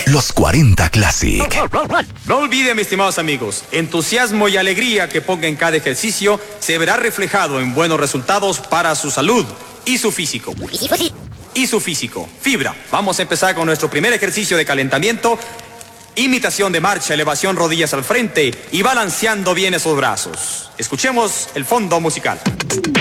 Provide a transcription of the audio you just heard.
Los 40 Classic. No olviden, mis estimados amigos, entusiasmo y alegría que ponga en cada ejercicio se verá reflejado en buenos resultados para su salud y su físico. Fibra. Vamos a empezar con nuestro primer ejercicio de calentamiento. Imitación de marcha, elevación rodillas al frente y balanceando bien esos brazos. Escuchemos el fondo musical.